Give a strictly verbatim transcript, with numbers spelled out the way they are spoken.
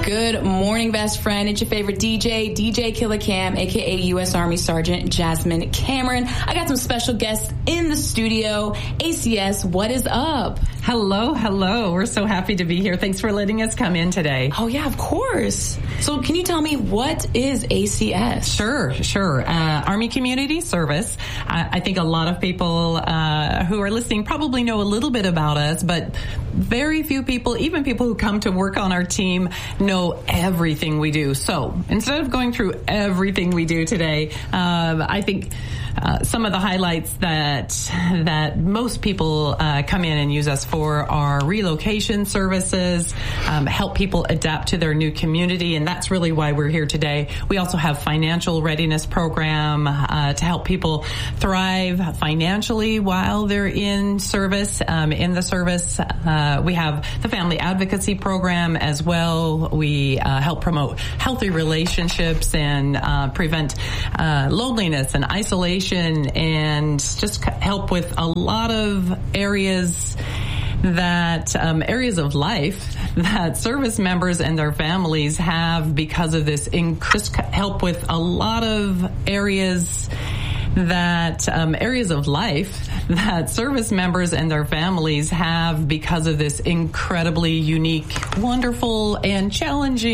Good morning, best friend. It's your favorite D J, D J Killer Cam, a k a. U S Army Sergeant Jasmine Cameron. I got some special guests in the studio. A C S, what is up? Hello, hello. We're so happy to be here. Thanks for letting us come in today. Oh, yeah, of course. So can you tell me, what is A C S? Sure, sure. Uh, Army Community Service. I, I think a lot of people uh, who are listening probably know a little bit about us, but very few people, even people who come to work on our team, know everything we do. So instead of going through everything we do today, uh, I think uh, some of the highlights that that most people uh, come in and use us for are relocation services, um, help people adapt to their new community, and that's really why we're here today. We also have financial readiness program uh, to help people thrive financially while they're in service, um, in the service. Uh, we have the family advocacy program as well. We uh, help promote healthy relationships and uh, prevent uh, loneliness and isolation, and just help with a lot of areas that um, areas of life that service members and their families have because of this. Just help with a lot of areas that um, areas of life that service members and their families have because of this incredibly unique, wonderful, and challenging